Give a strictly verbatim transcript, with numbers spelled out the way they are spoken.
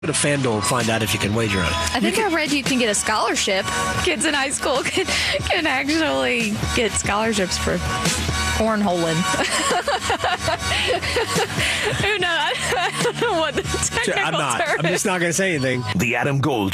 Go to FanDuel and find out if you can wager on it. I think I read you can get a scholarship. Kids in high school can, can actually get scholarships for cornholing. Who knows? I don't know what the technical I'm not. term I'm is. just not going to say anything. The Adam Gold